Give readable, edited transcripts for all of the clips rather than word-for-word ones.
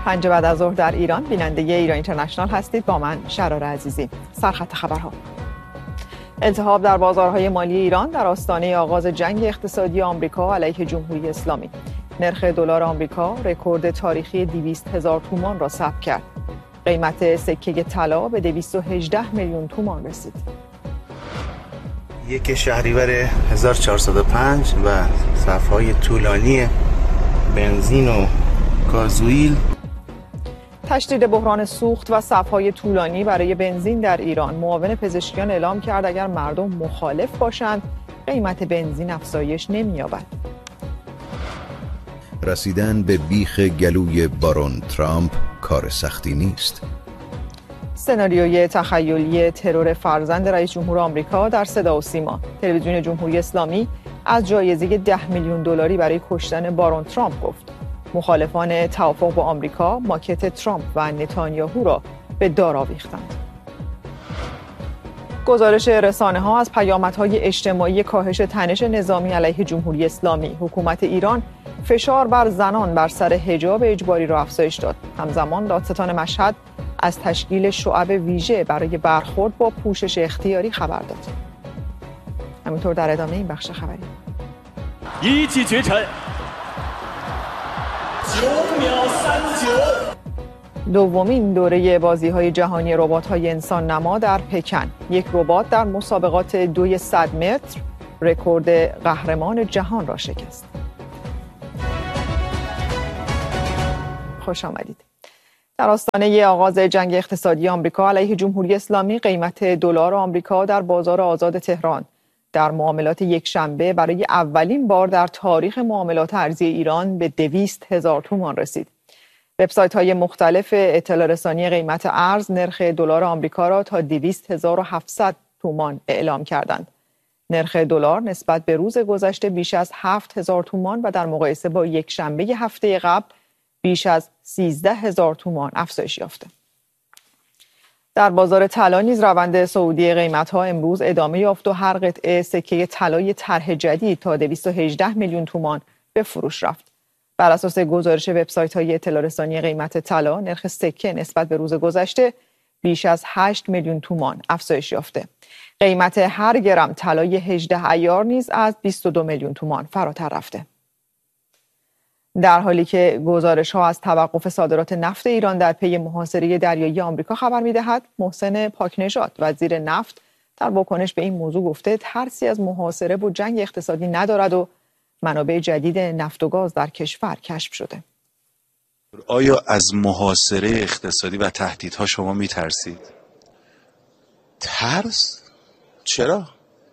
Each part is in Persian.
5 بعد از ظهر در ایران بیننده ایران اینترنشنال هستید. با من شرار عزیزی. سرخط خبرها: التهاب در بازارهای مالی ایران در آستانه آغاز جنگ اقتصادی آمریکا علیه جمهوری اسلامی. نرخ دلار آمریکا رکورد تاریخی 200,000 تومان را ثبت کرد. قیمت سکه طلا به 218 میلیون تومان رسید. 1 شهریور 1405 و صف‌های طولانی بنزین و گازوئیل. تشدید بحران سوخت و صف‌های طولانی برای بنزین در ایران. معاون پزشکیان اعلام کرد اگر مردم مخالف باشند قیمت بنزین افزایش نمی‌یابد. رسیدن به بیخ گلوی بارون ترامپ کار سختی نیست. سناریوی تخیلی ترور فرزند رئیس جمهور آمریکا در صدا و سیما. تلویزیون جمهوری اسلامی از جایزه 10 میلیون دلاری برای کشتن بارون ترامپ گفت. مخالفان توافق با آمریکا ماکت ترامپ و نتانیاهو را به دار آویختند. گزارش رسانه‌ها از پیامدهای اجتماعی کاهش تنش نظامی علیه جمهوری اسلامی. حکومت ایران فشار بر زنان بر سر حجاب اجباری را افزایش داد. همزمان دادستان مشهد از تشکیل شعب ویژه برای برخورد با پوشش اختیاری خبر داد. همینطور در ادامه این بخش خبری: دومین دوره بازی‌های جهانی ربات‌های انسان نما در پکن. یک ربات در مسابقات 200 متر رکورد قهرمان جهان را شکست. خوش آمدید. در آستانه آغاز جنگ اقتصادی آمریکا علیه جمهوری اسلامی، قیمت دلار آمریکا در بازار آزاد تهران در معاملات یکشنبه برای اولین بار در تاریخ معاملات ارزی ایران به 200,000 تومان رسید. وبسایت‌های مختلف اطلاع رسانی قیمت ارز نرخ دلار آمریکا را تا 200,700 تومان اعلام کردند. نرخ دلار نسبت به روز گذشته بیش از 7,000 تومان و در مقایسه با یکشنبه هفته قبل بیش از 13,000 تومان افزایش یافته. در بازار طلا نیز روند صعودی قیمت‌ها امروز ادامه یافت و هر قطعه سکه طلای طرح جدید تا 218 میلیون تومان به فروش رفت. بر اساس گزارش وبسایت‌های اطلاع رسانی قیمت طلا، نرخ سکه نسبت به روز گذشته بیش از 8 میلیون تومان افزایش یافته. قیمت هر گرم طلای 18 عیار نیز از 22 میلیون تومان فراتر رفته. در حالی که گزارش‌ها از توقف صادرات نفت ایران در پی محاصره دریایی آمریکا خبر می‌دهد، محسن پاکنژاد وزیر نفت در واکنش به این موضوع گفته ترسی از محاصره و جنگ اقتصادی ندارد و منابع جدید نفت و گاز در کشور کشف شده. آیا از محاصره اقتصادی و تهدیدها شما می‌ترسید؟ ترس؟ چرا؟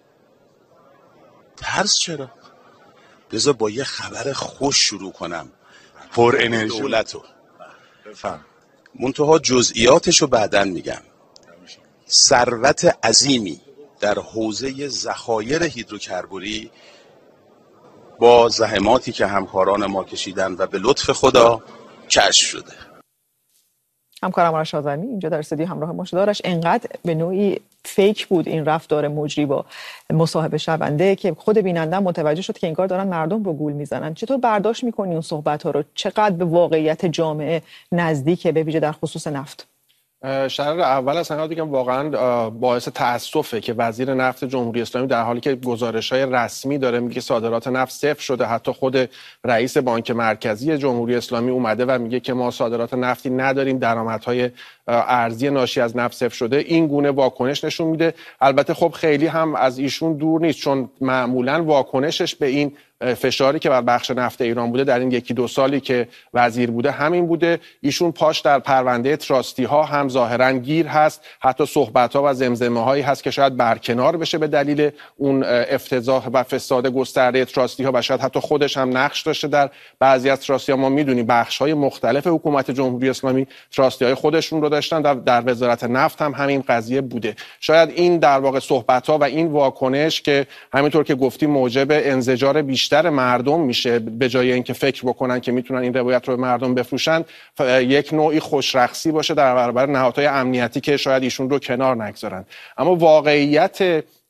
چرا؟ بذار با یه خبر خوش شروع کنم. پر انرژی دولتو بفهم. منتها جزئیاتشو بعدن میگم. ثروت عظیمی در حوزه ذخایر هیدروکربوری با زحماتی که همکاران ما کشیدن و به لطف خدا کشف شده. همکارم آرش آذرمی اینجا در استودیو همراه ما شده. آرش، انقدر به نوعی فیک بود این رفتار مجری با مصاحبه شونده که خود بیننده متوجه شد که انگار دارن مردم رو گول میزنن. چطور برداشت میکنی اون صحبت‌ها رو؟ چقدر به واقعیت جامعه نزدیکه، به ویژه در خصوص نفت؟ شرار اول از همه بگم واقعا باعث تأسفه که وزیر نفت جمهوری اسلامی در حالی که گزارش‌های رسمی داره میگه صادرات نفت صفر شده، حتی خود رئیس بانک مرکزی جمهوری اسلامی اومده و میگه که ما صادرات نفتی نداریم، درآمدهای ارزی ناشی از نفت صفر شده، این گونه واکنش نشون میده. البته خب خیلی هم از ایشون دور نیست، چون معمولا واکنشش به این فشاری که بر بخش نفت ایران بوده در این 1-2 سالی که وزیر بوده همین بوده. ایشون پاش در پرونده تراستی ها هم ظاهرا گیر هست، حتی صحبت ها و زمزمه هایی هست که شاید برکنار بشه به دلیل اون افتضاح و فساد گسترده تراستی ها و شاید حتی خودش هم نقش داشته در بعضی از تراستی ها. ما میدونیم بخش های مختلف حکومت جمهوری اسلامی تراستی های خودشون رو داشتن، در وزارت نفت هم همین قضیه بوده. شاید این در واقع صحبت ها و این واکنش که همینطور که گفتی موجب انزجار بیشتر مردم میشه، به جای اینکه فکر بکنن که میتونن این روایت رو به مردم بفروشن، یک نوعی خوشرخصی باشه در برابر نهادهای امنیتی که شاید ایشون رو کنار نگذارن. اما واقعیت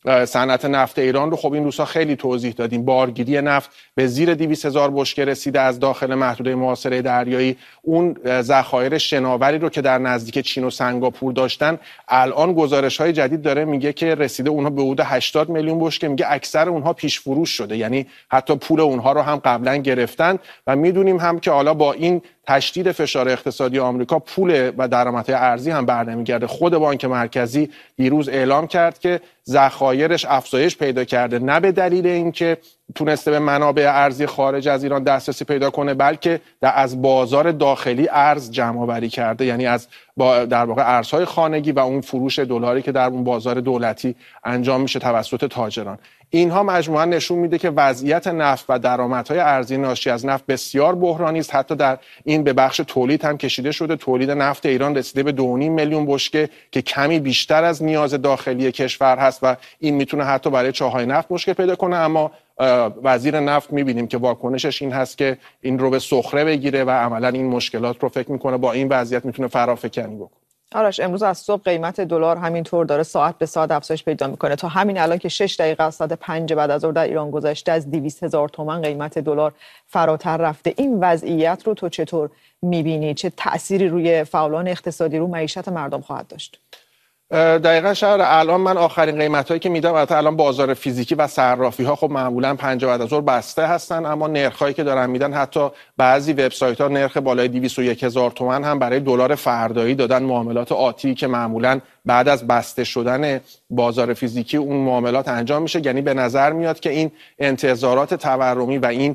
صنعت نفت ایران رو خب این روزها خیلی توضیح دادیم. بارگیری نفت به زیر 200,000 بشکه رسیده از داخل محدوده محاصره دریایی. اون ذخایر شناوری رو که در نزدیک چین و سنگاپور داشتن، الان گزارش‌های جدید داره میگه که رسیده اونها به حدود 80 میلیون بشکه. میگه اکثر اونها پیش فروش شده، یعنی حتی پول اونها رو هم قبلا گرفتن. و میدونیم هم که حالا با این تشدید فشار اقتصادی آمریکا پول و درآمدهای ارزی هم برنمیگرده. خود بانک مرکزی دیروز اعلام کرد که ذخایرش افزایش پیدا کرده، نه به دلیل اینکه تونسته به منابع ارزی خارج از ایران دسترسی پیدا کنه، بلکه از بازار داخلی ارز جمع آوری کرده، یعنی از در واقع ارزهای خانگی و اون فروش دلاری که در اون بازار دولتی انجام میشه توسط تاجران. اینها مجموعاً نشون میده که وضعیت نفت و درآمدهای ارزی ناشی از نفت بسیار بحرانی است. حتی در این به بخش تولید هم کشیده شده. تولید نفت ایران رسیده به 2.5 میلیون بشکه که کمی بیشتر از نیاز داخلی کشور هست و این میتونه حتی برای چاهای نفت مشکل پیدا کنه. اما وزیر نفت میبینیم که واکنشش این هست که این رو به سخره بگیره و عملا این مشکلات رو فکر میکنه با این وضعیت میتونه فرافکنی بکنه. آرش، امروز از صبح قیمت دلار همینطور داره ساعت به ساعت افزایش پیدا میکنه. تا همین الان که 6 دقیقه از ساعت 5 بعد از ظهر در ایران گذشته از 200,000 تومان قیمت دلار فراتر رفته. این وضعیت رو تو چطور میبینی؟ چه تأثیری روی فعالان اقتصادی، رو معیشت مردم خواهد داشت؟ دقیقاً شهر الان من آخرین قیمتایی که میدم، البته الان بازار فیزیکی و صرافی ها خب معمولا 5 بعد از ظهر بسته هستن، اما نرخایی که دارن میدن، حتی بعضی وبسایت ها نرخ بالای 201,000 تومان هم برای دلار فردایی دادن. معاملات آتی که معمولا بعد از بسته شدن بازار فیزیکی اون معاملات انجام میشه. یعنی به نظر میاد که این انتظارات تورمی و این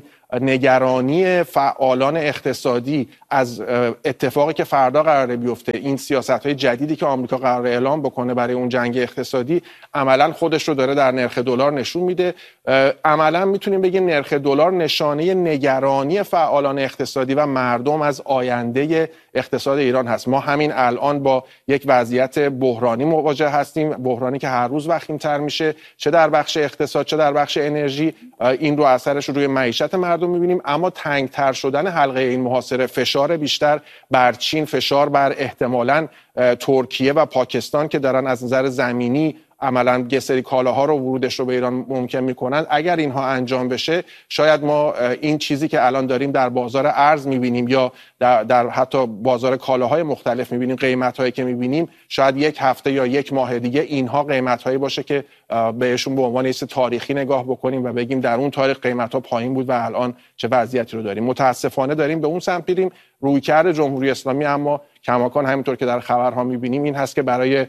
نگرانی فعالان اقتصادی از اتفاقی که فردا قراره بیفته، این سیاست‌های جدیدی که آمریکا قراره اعلام بکنه برای اون جنگ اقتصادی، عملاً خودش رو داره در نرخ دلار نشون میده. عملاً میتونیم بگیم نرخ دلار نشانه نگرانی فعالان اقتصادی و مردم از آینده اقتصاد ایران هست. ما همین الان با یک وضعیت بحرانی مواجه هستیم، بحرانی که هر روز وخیم‌تر میشه، چه در بخش اقتصاد چه در بخش انرژی. این رو اثرش روی معیشت مردم میبینیم. اما تنگتر شدن حلقه این محاصره، فشار بیشتر بر چین، فشار بر احتمالاً ترکیه و پاکستان که دارن از نظر زمینی عملاً یه سری کالاها رو ورودش رو به ایران ممکن میکنن، اگر اینها انجام بشه شاید ما این چیزی که الان داریم در بازار ارز میبینیم یا در حتی بازار کالاهای مختلف میبینیم، قیمت‌هایی که میبینیم، شاید یک هفته یا یک ماه دیگه اینها قیمت‌هایی باشه که بهشون به عنوان یه تاریخی نگاه بکنیم و بگیم در اون تاریخ قیمت‌ها پایین بود و الان چه وضعیتی رو داریم. متاسفانه داریم به اون سمت میریم. رویکرد جمهوری اسلامی اما کماکان همینطور که در خبرها میبینیم این هست که برای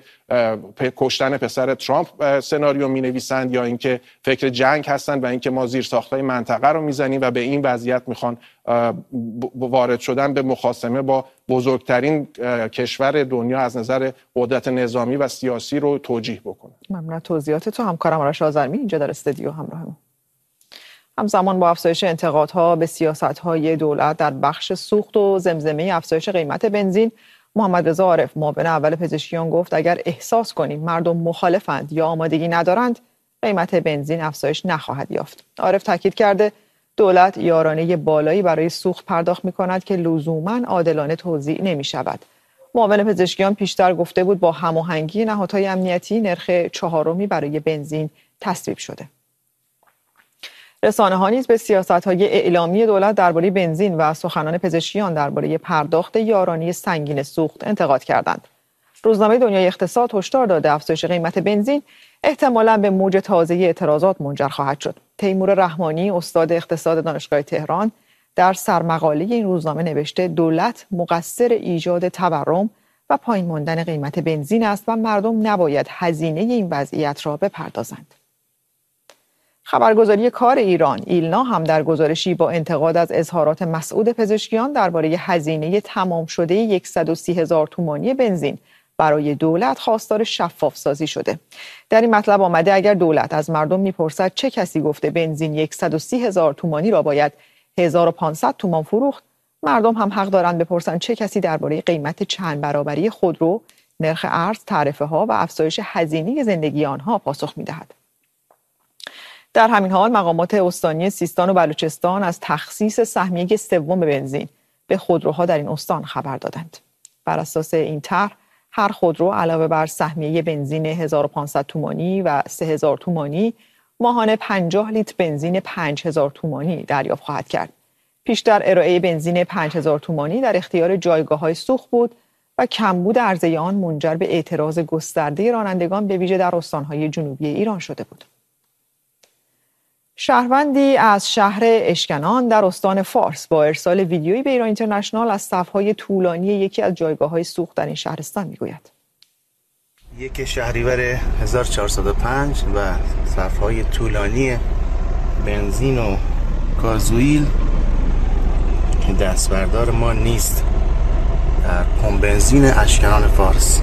کشتن پسر ترامپ سناریو مینویسند یا اینکه فکر جنگ هستند و اینکه ما زیرساخت‌های منطقه رو میزنیم و به این وضعیت میخوان وارد شدن به مخاصمه با بزرگترین کشور دنیا از نظر قدرت نظامی و سیاسی رو توجیه بکنن. ممنون توضیحات تو. همکارم آرش آذرمی اینجا در استودیو همراهمون. همزمان با افزایش انتقادها به سیاست‌های دولت در بخش سوخت و زمزمه افزایش قیمت بنزین، محمد رضا عارف معاون اول پزشکیان گفت اگر احساس کنیم مردم مخالفند یا آمادگی ندارند، قیمت بنزین افزایش نخواهد یافت. عارف تاکید کرده دولت یارانه بالایی برای سوخت پرداخت می‌کند که لزوماً عادلانه توزیع نمی‌شود. معاون پزشکیان پیشتر گفته بود با هماهنگی نهادهای امنیتی نرخ 4 برای بنزین تصویب شده. رسانه‌ها نیز به سیاست‌های اعلامی دولت درباره بنزین و سخنان پزشکیان درباره پرداخت یارانه سنگین سوخت انتقاد کردند. روزنامه دنیای اقتصاد هشدار داده افزایش قیمت بنزین احتمالاً به موج تازه اعتراضات منجر خواهد شد. تیمور رحمانی، استاد اقتصاد دانشگاه تهران، در سرمقاله این روزنامه نوشته دولت مقصر ایجاد تورم و پایین ماندن قیمت بنزین است و مردم نباید هزینه این وضعیت را بپردازند. خبرگزاری کار ایران ایلنا هم در گزارشی با انتقاد از اظهارات مسعود پزشکیان درباره هزینه تمام شده 130,000 تومانی بنزین برای دولت خواستار شفاف سازی شده. در این مطلب آمده اگر دولت از مردم میپرسد چه کسی گفته بنزین 130,000 تومانی را باید 1500 تومان فروخت، مردم هم حق دارند بپرسند چه کسی درباره قیمت چند برابری خودرو، نرخ ارز، تعرفه ها و افزایش هزینه زندگی آنها پاسخ میدهد. در همین حال مقامات استانی سیستان و بلوچستان از تخصیص سهمیه سوم بنزین به خودروها در این استان خبر دادند. بر اساس این طرح هر خودرو علاوه بر سهمیه بنزین 1500 تومانی و 3000 تومانی ماهانه 50 لیتر بنزین 5000 تومانی دریافت خواهد کرد. پیشتر ارائه بنزین 5000 تومانی در اختیار جایگاه‌های سوخت بود و کمبود عرضه آن منجر به اعتراض گسترده رانندگان به ویژه در استان‌های جنوبی ایران شده بود. شهروندی از شهر اشکنان در استان فارس با ارسال ویدیویی به ایران اینترنشنال از صف‌های طولانی یکی از جایگاه‌های سوخت در این شهرستان میگوید. 1 شهریور 1405 و صف‌های طولانی بنزین و گازوئیل دستبردار ما نیست در پمپ بنزین اشکنان فارس.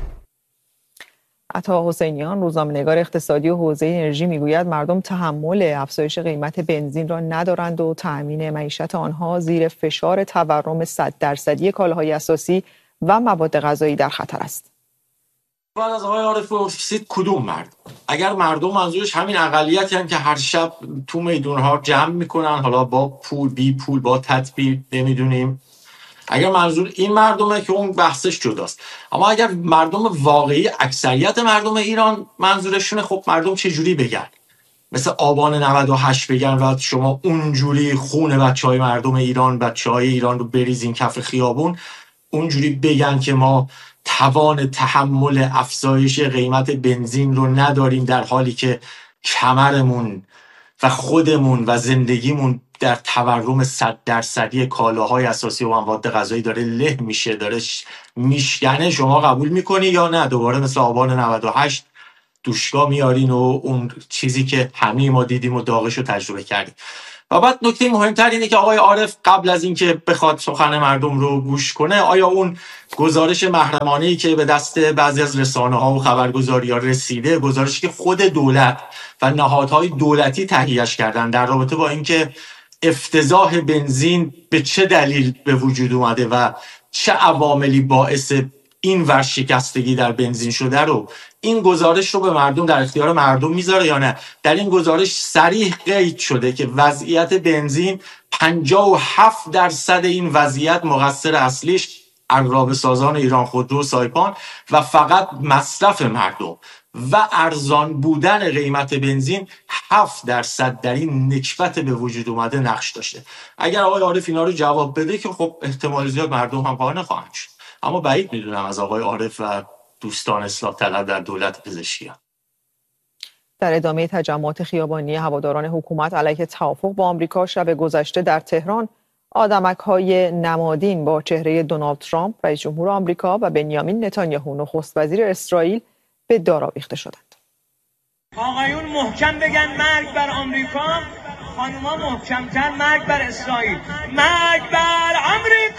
عطا حسینیان، روزنامه‌نگار اقتصادی و حوزه انرژی میگوید مردم تحمل افزایش قیمت بنزین را ندارند و تأمین معیشت آنها زیر فشار تورم 100% کالاهای اساسی و مواد غذایی در خطر است. بعد از آقای عارف پرسید کدوم مردم؟ اگر مردم منظورش همین اقلیتی هستند که هر شب تو میدونها جمع میکنن، حالا با پول بی پول با تدبیر نمیدونیم، اگر منظور این مردمه که اون بحثش جداست. اما اگر مردم واقعی، اکثریت مردم ایران منظورشونه، خب مردم چه جوری بگن؟ مثل آبان 98 بگن و شما اونجوری خون بچهای مردم ایران، بچهای ایران رو بریزین کف خیابون، اونجوری بگن که ما توان تحمل افزایش قیمت بنزین رو نداریم، در حالی که کمرمون و خودمون و زندگیمون در تورم 100% کالاهای اساسی و مواد غذایی داره له میشه، داره میشکنه. شما قبول میکنی یا نه؟ دوباره مثل آبان 98 دوشگاه میارین و اون چیزی که همه ما دیدیم و داغش رو تجربه کردیم. و بعد نکته مهمتر اینه که آقای عارف قبل از اینکه بخواد سخن مردم رو گوش کنه، آیا اون گزارش محرمانه‌ای که به دست بعضی از رسانه‌ها و خبرگزاری‌ها رسیده، گزارشی که خود دولت و نهادهای دولتی تهیه‌اش کردن در رابطه با اینکه افتضاح بنزین به چه دلیل به وجود اومده و چه عواملی باعث این ورشکستگی در بنزین شده، رو این گزارش رو به مردم در اختیار مردم میذاره یا نه؟ در این گزارش صریح قید شده که وضعیت بنزین 57% این وضعیت مقصر اصلیش عرابه سازان ایران خودرو سایپان و فقط مصرف مردم و ارزان بودن قیمت بنزین 7% در این نکبت به وجود اومده نقش داشته. اگر آقای عارف اینا رو جواب بده که خب احتمال زیاد مردم هم قانع خواهند شد، اما بعید میدونم از آقای عارف و دوستان اصلاح طلب در دولت پزشکی. در ادامه تجمعات خیابانی هواداران حکومت علیه توافق با آمریکا شب گذشته در تهران، آدمک‌های نمادین با چهره دونالد ترامپ رئیس جمهور آمریکا و بنیامین نتانیاهو نخست وزیر اسرائیل به دار آویخته شدند. آقایون محکم بگن مرگ بر آمریکا، خانوما محکم‌تر مرگ بر اسرائیل. مرگ بر آمریکا!